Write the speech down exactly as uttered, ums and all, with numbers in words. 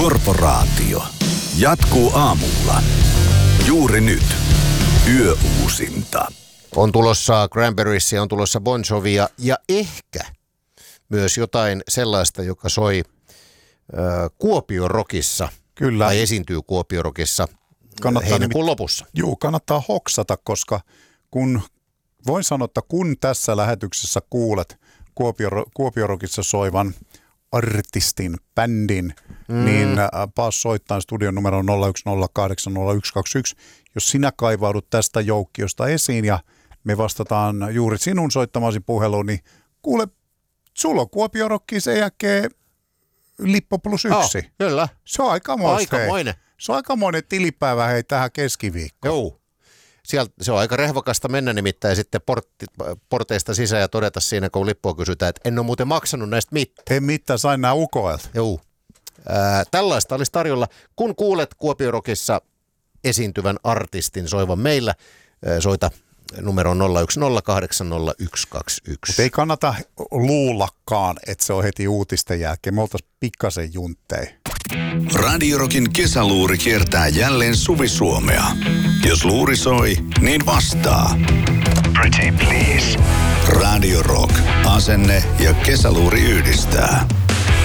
Korporaatio. Jatkuu aamulla. Juuri nyt. Yöuusinta. On tulossa Cranberriesia, on tulossa Bon Jovia ja ehkä myös jotain sellaista, joka soi äh, Kuopion Rockissa. Kyllä. Tai esiintyy Kuopion Rockissa heinäkuun nimit... lopussa. Juu, kannattaa hoksata, koska kun, voin sanoa, että kun tässä lähetyksessä kuulet Kuopion, Kuopion Rockissa soivan artistin, bändin, mm. niin paas soittaa studion numero nolla yksi nolla kahdeksan nolla yksi kaksi yksi, jos sinä kaivaudut tästä joukkiosta esiin ja me vastataan juuri sinun soittamasi puheluun, niin kuule, sulla on Kuopion Rockia sen jälkeen Lippo plus yksi. Oh, kyllä. Se on aikamoista. Aikamoinen. Se on aikamoinen tilipäivä hei tähän keskiviikkoon. Joo. Sieltä, se on aika rehvakasta mennä nimittäin sitten portti, porteista sisään ja todeta siinä, kun Lippua kysytään, että en ole muuten maksanut näistä mitään. En mitään, sain nämä ukoilta. Joo. Ää, tällaista olisi tarjolla. Kun kuulet Kuopion Rockissa esiintyvän artistin soivan meillä, ää, soita numero nolla yksi nolla kahdeksan nolla yksi kaksi yksi. Mutta ei kannata luullakaan, että se on heti uutisten jälkeen. Me oltaisiin pikkasen junttei. Radio Rockin kesäluuri kiertää jälleen Suvi-Suomea. Jos luuri soi, niin vastaa. Pretty please. Radio Rock. Asenne ja kesäluuri yhdistää.